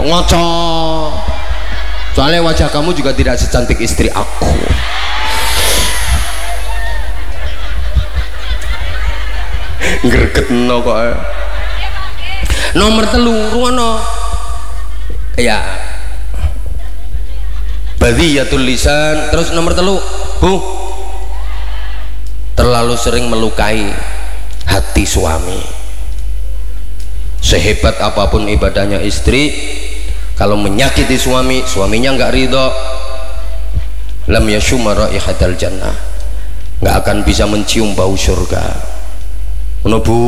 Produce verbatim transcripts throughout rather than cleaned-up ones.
ngoco. Soalnya wajah kamu juga tidak secantik istri aku. Gregetno kok. Nomor telu ruwono. Ya. Badiyatul lisan. Terus nomor telu, Bu. Terlalu sering melukai hati suami. Sehebat apapun ibadahnya istri, kalau menyakiti suami, suaminya nggak ridho, lam yashumma raihatal jannah, nggak akan bisa mencium bau surga. Ngono Bu.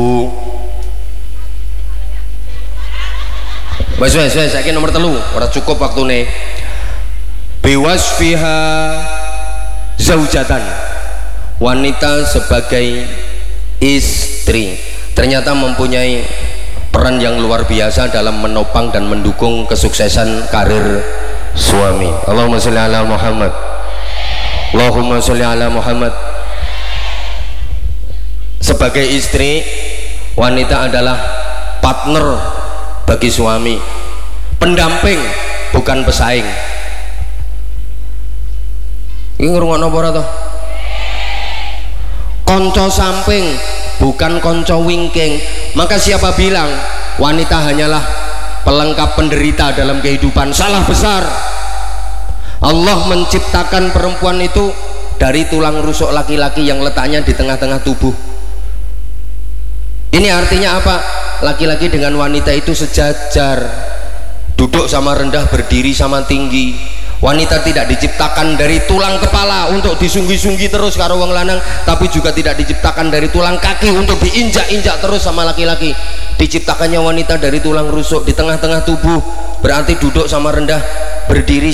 Wes wes wes saiki nomor telu, ora cukup waktune. Biwasfiha zaujatan, wanita sebagai istri ternyata mempunyai peran yang luar biasa dalam menopang dan mendukung kesuksesan karir suami. Allahumma sholli ala Muhammad. Allahumma sholli ala Muhammad. Sebagai istri, wanita adalah partner bagi suami, pendamping bukan pesaing. Ini ngrungokno apa ora to? Konco samping bukan konco wingking. Maka siapa bilang wanita hanyalah pelengkap penderita dalam kehidupan? Salah besar. Allah menciptakan perempuan itu dari tulang rusuk laki-laki yang letaknya di tengah-tengah tubuh. Ini artinya apa? Laki-laki dengan wanita itu sejajar, duduk sama rendah, berdiri sama tinggi. Wanita tidak diciptakan dari tulang kepala untuk disunggi-sunggi terus karo wong lanang, tapi juga tidak diciptakan dari tulang kaki untuk diinjak-injak terus sama laki-laki. Diciptakannya wanita dari tulang rusuk di tengah-tengah tubuh, berarti duduk sama rendah, berdiri